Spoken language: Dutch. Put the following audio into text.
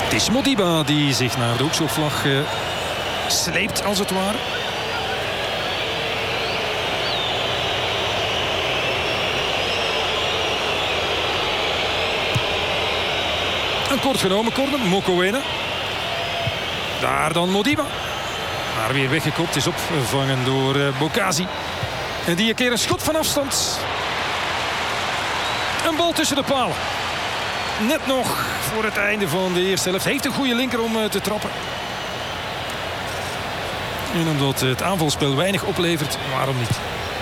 Het is Modiba die zich naar de hoekschopvlag sleept, als het ware. Een kort genomen corner, Mokoena. Daar dan Modiba. Maar weer weggekopt, is opgevangen door Bokazi. En die een keer een schot van afstand. Een bal tussen de palen. Net nog voor het einde van de eerste helft. Heeft een goede linker om te trappen. En omdat het aanvalspel weinig oplevert, waarom niet?